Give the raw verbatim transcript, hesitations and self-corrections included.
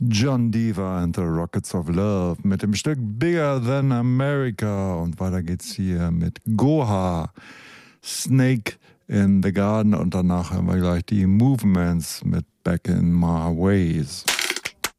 John Deaver and the Rockets of Love mit dem Stück Bigger Than America. Und weiter geht's hier mit Goha, Snake in the Garden. Und danach hören wir gleich die Movements mit Back in My Ways.